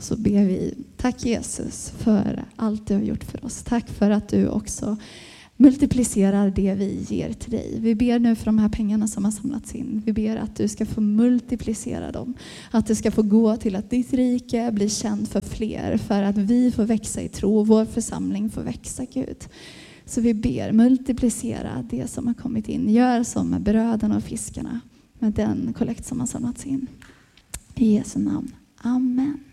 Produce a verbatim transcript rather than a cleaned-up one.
Så ber vi, tack Jesus för allt du har gjort för oss. Tack för att du också multiplicerar det vi ger till dig. Vi ber nu för de här pengarna som har samlats in. Vi ber att du ska få multiplicera dem. Att det ska få gå till att ditt rike blir känt för fler. För att vi får växa i tro. Vår församling får växa, Gud. Så vi ber, multiplicera det som har kommit in. Gör som med bröden och fiskarna. Med den kollekt som har samlats in. I Jesu namn. Amen.